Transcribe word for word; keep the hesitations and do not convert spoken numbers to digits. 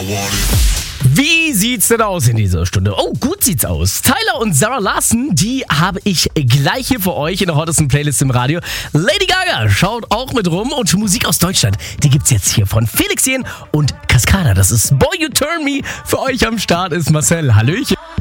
Wie sieht's denn aus in dieser Stunde? Oh, gut sieht's aus. Tyler und Sarah Larson, die habe ich gleich hier für euch in der hottesten Playlist im Radio. Lady Gaga schaut auch mit rum und Musik aus Deutschland, die gibt's jetzt hier von Felix Jähn und Cascada. Das ist Boy You Turn Me. Für euch am Start ist Marcel. Hallöchen.